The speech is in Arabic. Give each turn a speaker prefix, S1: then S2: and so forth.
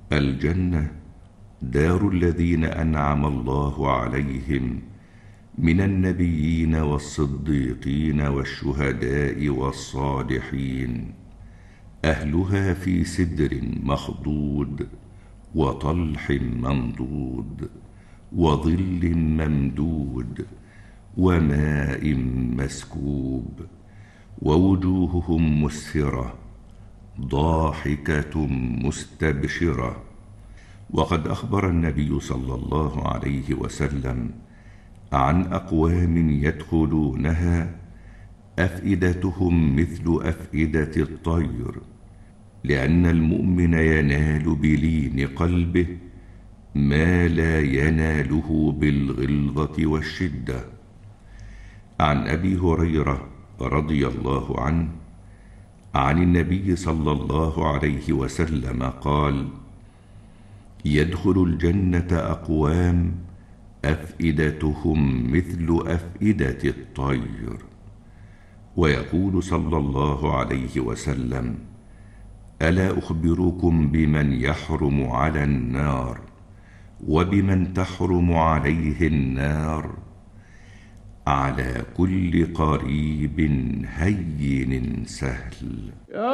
S1: الجنة دار الذين أنعم الله عليهم من النبيين والصديقين والشهداء والصالحين، أهلها في سدر مخضود وطلح منضود وظل ممدود وماء مسكوب، ووجوههم مسفرة ضاحكة مستبشرة. وقد أخبر النبي صلى الله عليه وسلم عن أقوام يدخلونها أفئدتهم مثل أفئدة الطير، لأن المؤمن ينال بلين قلبه ما لا يناله بالغلظة والشدة. عن أبي هريرة رضي الله عنه عن النبي صلى الله عليه وسلم قال: يدخل الجنة أقوام أفئدتهم مثل أفئدة الطير. ويقول صلى الله عليه وسلم: ألا أخبركم بمن يحرم على النار وبمن تحرم عليه النار؟ على كل قريب هين سهل.